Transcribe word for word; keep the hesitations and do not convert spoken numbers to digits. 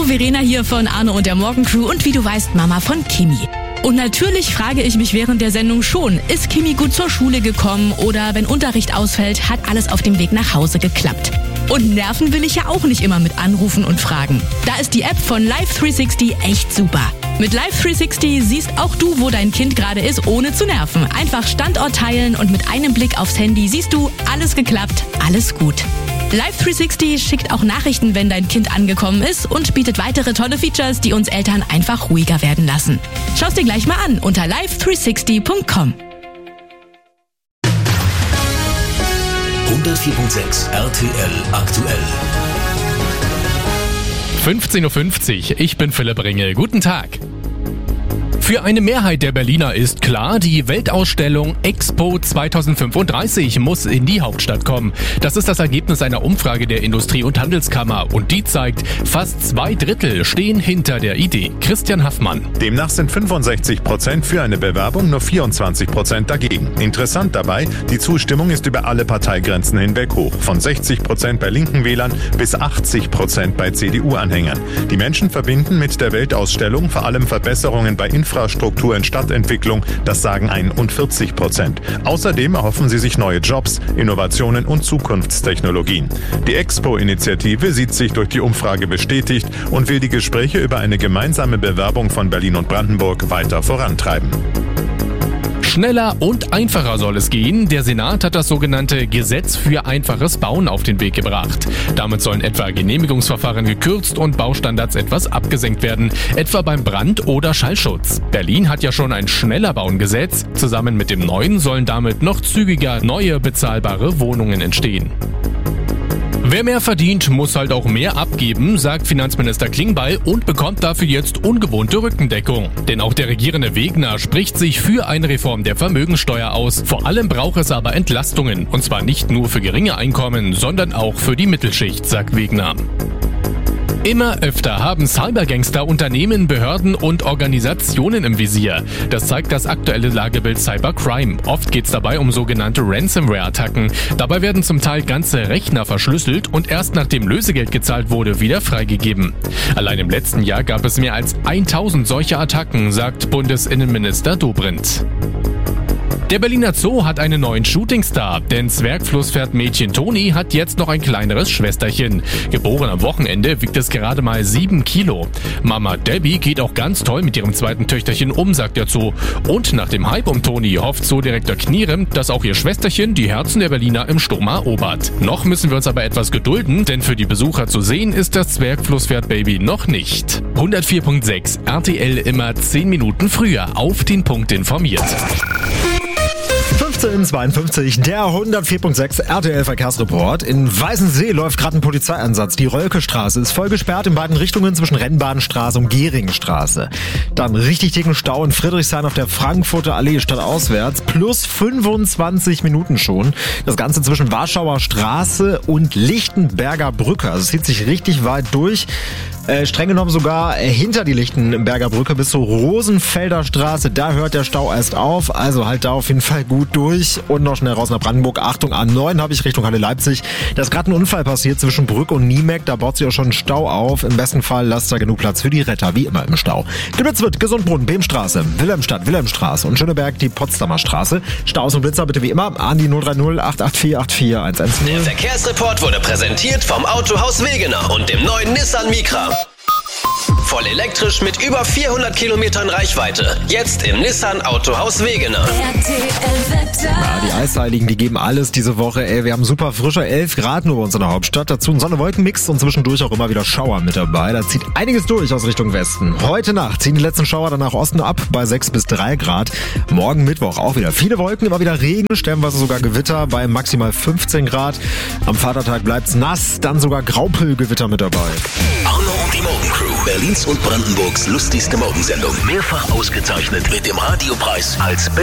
Hallo, Verena hier von Arno und der Morgencrew und wie du weißt, Mama von Kimi. Und natürlich frage ich mich während der Sendung schon, ist Kimi gut zur Schule gekommen oder wenn Unterricht ausfällt, hat alles auf dem Weg nach Hause geklappt? Und nerven will ich ja auch nicht immer mit Anrufen und Fragen. Da ist die App von Live dreihundertsechzig echt super. Mit Live dreihundertsechzig siehst auch du, wo dein Kind gerade ist, ohne zu nerven. Einfach Standort teilen und mit einem Blick aufs Handy siehst du, alles geklappt, alles gut. Live dreihundertsechzig schickt auch Nachrichten, wenn dein Kind angekommen ist und bietet weitere tolle Features, die uns Eltern einfach ruhiger werden lassen. Schau's dir gleich mal an unter live dreihundertsechzig punkt com. hundertvier Komma sechs R T L aktuell. fünfzehn Uhr fünfzig, ich bin Philipp Ringel. Guten Tag. Für eine Mehrheit der Berliner ist klar, die Weltausstellung Expo zwanzig fünfunddreißig muss in die Hauptstadt kommen. Das ist das Ergebnis einer Umfrage der Industrie- und Handelskammer und die zeigt, fast zwei Drittel stehen hinter der Idee. Christian Haffmann. Demnach sind fünfundsechzig Prozent für eine Bewerbung, nur vierundzwanzig Prozent dagegen. Interessant dabei, die Zustimmung ist über alle Parteigrenzen hinweg hoch. Von sechzig Prozent bei linken Wählern bis achtzig Prozent bei C D U-Anhängern. Die Menschen verbinden mit der Weltausstellung vor allem Verbesserungen bei Infrastruktur Infrastruktur in Stadtentwicklung, das sagen einundvierzig Prozent. Außerdem erhoffen sie sich neue Jobs, Innovationen und Zukunftstechnologien. Die Expo-Initiative sieht sich durch die Umfrage bestätigt und will die Gespräche über eine gemeinsame Bewerbung von Berlin und Brandenburg weiter vorantreiben. Schneller und einfacher soll es gehen. Der Senat hat das sogenannte Gesetz für einfaches Bauen auf den Weg gebracht. Damit sollen etwa Genehmigungsverfahren gekürzt und Baustandards etwas abgesenkt werden, etwa beim Brand- oder Schallschutz. Berlin hat ja schon ein Schneller-Bauen-Gesetz. Zusammen mit dem neuen sollen damit noch zügiger neue bezahlbare Wohnungen entstehen. Wer mehr verdient, muss halt auch mehr abgeben, sagt Finanzminister Klingbeil und bekommt dafür jetzt ungewohnte Rückendeckung. Denn auch der regierende Wegner spricht sich für eine Reform der Vermögensteuer aus. Vor allem braucht es aber Entlastungen. Und zwar nicht nur für geringe Einkommen, sondern auch für die Mittelschicht, sagt Wegner. Immer öfter haben Cybergangster Unternehmen, Behörden und Organisationen im Visier. Das zeigt das aktuelle Lagebild Cybercrime. Oft geht es dabei um sogenannte Ransomware-Attacken. Dabei werden zum Teil ganze Rechner verschlüsselt und erst nachdem Lösegeld gezahlt wurde, wieder freigegeben. Allein im letzten Jahr gab es mehr als tausend solcher Attacken, sagt Bundesinnenminister Dobrindt. Der Berliner Zoo hat einen neuen Shootingstar, denn Zwergflusspferd-Mädchen Toni hat jetzt noch ein kleineres Schwesterchen. Geboren am Wochenende wiegt es gerade mal sieben Kilo. Mama Debbie geht auch ganz toll mit ihrem zweiten Töchterchen um, sagt der Zoo. Und nach dem Hype um Toni hofft Zoodirektor Knierem, dass auch ihr Schwesterchen die Herzen der Berliner im Sturm erobert. Noch müssen wir uns aber etwas gedulden, denn für die Besucher zu sehen ist das Zwergflusspferd-Baby noch nicht. hundertvier Komma sechs R T L immer zehn Minuten früher auf den Punkt informiert. fünfzehn Uhr zweiundfünfzig, der hundertvier Komma sechs R T L Verkehrsreport. In Weißensee läuft gerade ein Polizeieinsatz. Die Rölkestraße ist voll gesperrt in beiden Richtungen zwischen Rennbahnstraße und Geringstraße. Dann richtig dicken Stau in Friedrichshain auf der Frankfurter Allee stadtauswärts. Plus fünfundzwanzig Minuten schon. Das Ganze zwischen Warschauer Straße und Lichtenberger Brücke. Also es zieht sich richtig weit durch. Äh, streng genommen sogar hinter die Lichtenberger Brücke bis zur Rosenfelder Straße. Da hört der Stau erst auf. Also halt da auf jeden Fall gut durch. Und noch schnell raus nach Brandenburg. Achtung, A neun habe ich Richtung Halle Leipzig. Da ist gerade ein Unfall passiert zwischen Brück und Niemeck. Da baut sich auch schon ein Stau auf. Im besten Fall lasst da genug Platz für die Retter, wie immer im Stau. Glitzwitz, Gesundbrunnen, Behmstraße, Wilhelmstadt, Wilhelmstraße und Schöneberg die Potsdamer Straße. Staus und Blitzer bitte wie immer an die null drei null acht acht vier acht vier eins eins null. Der Verkehrsreport wurde präsentiert vom Autohaus Wegener und dem neuen Nissan Micra. Voll elektrisch mit über vierhundert Kilometern Reichweite. Jetzt im Nissan Autohaus Wegener. Ja, die Eisheiligen, die geben alles diese Woche. Ey, wir haben super frische elf Grad nur bei uns in der Hauptstadt. Dazu ein Sonne-Wolken-Mix und zwischendurch auch immer wieder Schauer mit dabei. Da zieht einiges durch aus Richtung Westen. Heute Nacht ziehen die letzten Schauer dann nach Osten ab bei sechs bis drei Grad. Morgen Mittwoch auch wieder viele Wolken, immer wieder Regen, stellenweise sogar Gewitter bei maximal fünfzehn Grad. Am Vatertag bleibt's nass, dann sogar Graupelgewitter mit dabei. Arno und die Morgencrew. Berlins und Brandenburgs lustigste Morgensendung. Mehrfach ausgezeichnet mit dem Radiopreis als